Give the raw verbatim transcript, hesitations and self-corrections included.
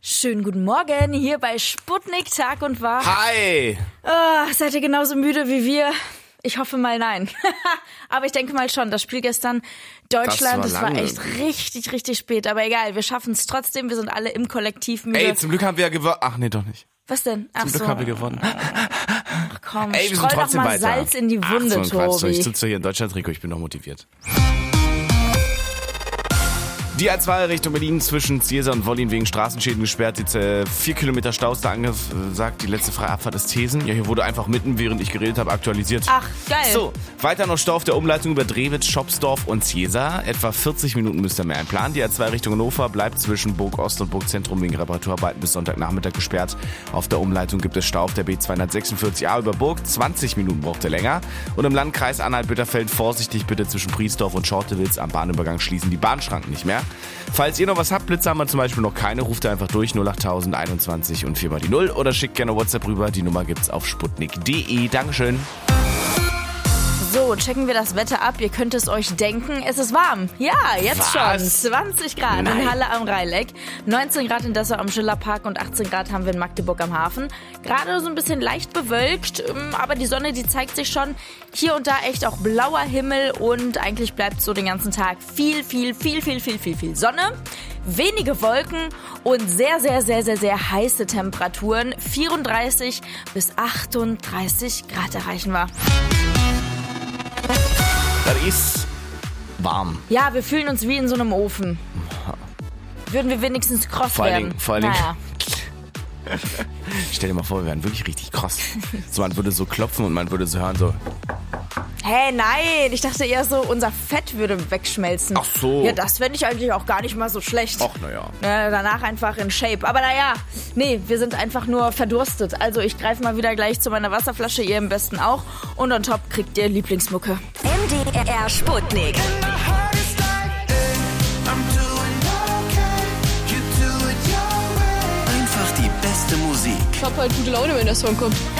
Schönen guten Morgen hier bei Sputnik Tag und Wahrheit. Hi! Oh, seid ihr genauso müde wie wir? Ich hoffe mal nein. Aber ich denke mal schon, das Spiel gestern Deutschland, das war, das war echt richtig, richtig spät. Aber egal, wir schaffen es trotzdem, wir sind alle im Kollektiv müde. Ey, zum Glück haben wir ja gewonnen. Ach nee, doch nicht. Was denn? Ach zum Glück so. haben wir gewonnen. Ach komm, Ey, wir streu sind trotzdem doch mal weiter. Salz in die Wunde, Ach, so ein Quatsch. Tobi. Ich sitze hier in Deutschland, Rico, ich bin noch motiviert. Die A zwei Richtung Berlin zwischen Ziesa und Wollin wegen Straßenschäden gesperrt. Jetzt äh, vier Kilometer Stau ist da angesagt. Die letzte freie Abfahrt ist Thesen. Ja, hier wurde einfach mitten, während ich geredet habe, aktualisiert. Ach, geil. So, weiter noch Stau auf der Umleitung über Drewitz, Schopsdorf und Ziesa. Etwa vierzig Minuten müsst ihr mehr einplanen. Die A zwei Richtung Hannover bleibt zwischen Burg Ost und Burg Zentrum wegen Reparaturarbeiten bis Sonntagnachmittag gesperrt. Auf der Umleitung gibt es Stau auf der B zweihundertsechsundvierzig A über Burg. zwanzig Minuten braucht ihr länger. Und im Landkreis Anhalt-Bitterfeld vorsichtig bitte zwischen Priesdorf und Schortewitz. Am Bahnübergang schließen die Bahnschranken nicht mehr. Falls ihr noch was habt, Blitze haben wir zum Beispiel noch keine, ruft einfach durch null acht tausend einundzwanzig und vier mal die null oder schickt gerne WhatsApp rüber. Die Nummer gibt's auf sputnik punkt de. Dankeschön. So, checken wir das Wetter ab. Ihr könnt es euch denken, es ist warm. Ja, jetzt Was? schon. zwanzig Grad Nein. in Halle am Rheineck, neunzehn Grad in Dessau am Schillerpark und achtzehn Grad haben wir in Magdeburg am Hafen. Gerade so ein bisschen leicht bewölkt, aber die Sonne, die zeigt sich schon. Hier und da echt auch blauer Himmel und eigentlich bleibt so den ganzen Tag viel, viel, viel, viel, viel, viel, viel Sonne. Wenige Wolken und sehr, sehr, sehr, sehr, sehr heiße Temperaturen. vierunddreißig bis achtunddreißig Grad erreichen wir. Das ist warm. Ja, wir fühlen uns wie in so einem Ofen. Würden wir wenigstens kross Vor allen werden. Dingen, vor allen Dingen. Naja. Stell dir mal vor, wir wären wirklich richtig kross. So, man würde so klopfen und man würde so hören, so. Hä, hey, nein, ich dachte eher so, unser Fett würde wegschmelzen. Ach so. Ja, das fände ich eigentlich auch gar nicht mal so schlecht. Ach, naja. Ja, danach einfach in Shape. Aber naja, nee, wir sind einfach nur verdurstet. Also ich greife mal wieder gleich zu meiner Wasserflasche, ihr im besten auch. Und on top kriegt ihr Lieblingsmucke. M D R Sputnik. Einfach die beste Musik. Ich hab halt gute Laune, wenn der Song kommt.